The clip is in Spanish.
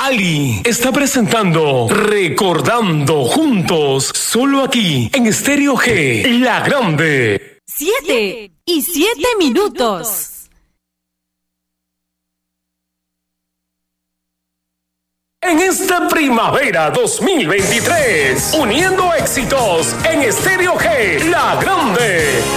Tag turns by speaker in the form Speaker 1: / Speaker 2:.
Speaker 1: Ali está presentando Recordando Juntos, solo aquí en Estéreo G, La Grande.
Speaker 2: 7:07.
Speaker 1: En esta primavera 2023, uniendo éxitos en Estéreo G, La Grande.